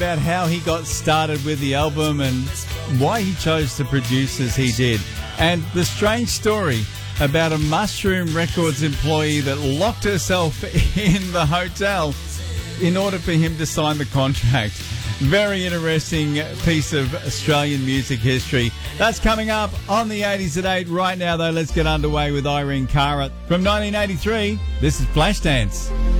about how he got started with the album and why he chose to produce as he did. And the strange story about a Mushroom Records employee that locked herself in the hotel in order for him to sign the contract. Very interesting piece of Australian music history. That's coming up on the 80s at 8. Right now, though, let's get underway with Irene Cara. From 1983, this is Flashdance.